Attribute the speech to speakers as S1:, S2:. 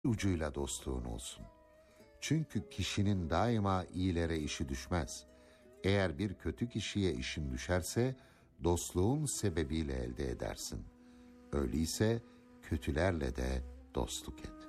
S1: ucuyla dostluğun olsun. Çünkü kişinin daima iyilere işi düşmez. Eğer bir kötü kişiye işin düşerse dostluğun sebebiyle elde edersin. Öyleyse kötülerle de dostluk et.